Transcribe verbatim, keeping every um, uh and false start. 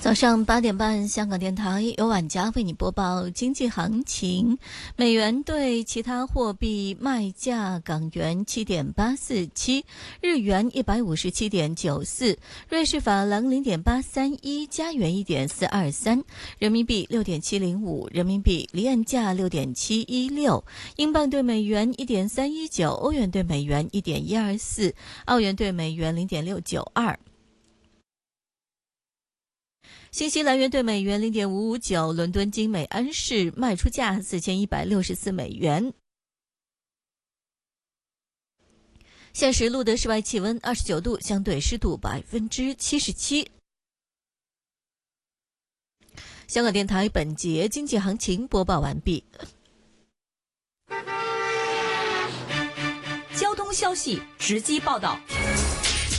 早上八点半，香港电台由晚佳为你播报经济行情。美元对其他货币卖价：港元七点八四七，日元一百五十七点九四，瑞士法郎零点八三一，加元一点四二三，人民币六点七零五，人民币离岸价六点七一六，英镑对美元一点三一九，欧元对美元一点一二四，澳元对美元零点六九二。新西兰元对美元 零点五五九， 伦敦金每安士卖出价四千一百六十四美元。现时录得室外气温二十九度，相对湿度百分之七十七。香港电台本节经济行情播报完毕。 交通消息直击报道。